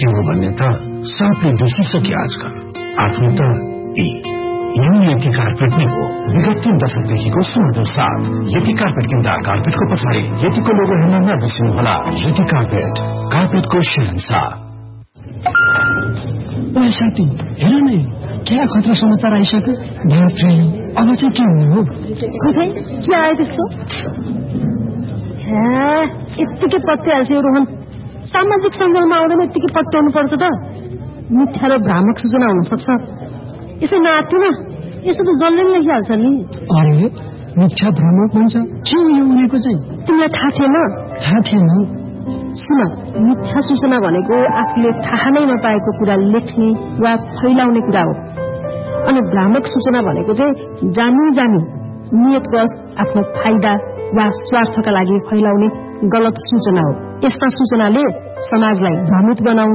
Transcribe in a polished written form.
त्यो भन्ने त सबले बिर्सिसके आजकल। आफ्नो त यो यति कार्पेट नै हो। विगत 3 दशकदेखिको सुमधुर साथ यति कार्पेट किन्दा कार्पेटको पछाडि यतिको लोगो हेर्न नबिर्सिनुहोला। यति कार्पेट, कार्पेटको शहंशाह। साथी हेर नै क्या खतरा समाचार आइसक्यो। बाफ्रे अब चाहिँ के हुने हो? खोइ के आयो त्यस्तो? यत्तिकै पत्याइहाल्छ यो रोहन। सामाजिक सञ्जालमा आउँदैन यत्तिकै पत्याउनु पर्छ त। मिथ्या र भ्रामक सूचना हुन सक्छ। यसो नआत्तिन, यसो त जसले लेखिहाल्छ नि। अरे मिथ्या भ्रामक भन्छ के हो यो भनेको चाहिँ? तिमीलाई थाहा थिएन? थाहा थिएन। सुन, मिथ्या सूचना भनेको आफूले थाहा नै नपाएको कुरा लेख्ने वा फैलाउने कुरा हो। अनि भ्रामक सूचना भनेको चाहिँ जानी नियतवश आफ्नो फाइदा वा स्वार्थका लागि फैलाउने गलत सूचना हो। यस्ता सूचनाले समाजलाई भ्रमित बनाउँछ,